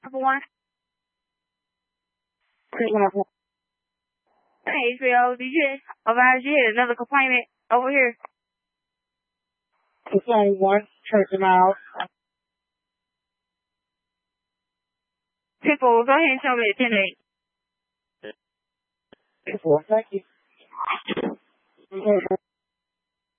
triple one. Hey, Israel, did you advise you had another complainant over here? It's only one. Check him out. People, go ahead and show me the 10-8. Thank you.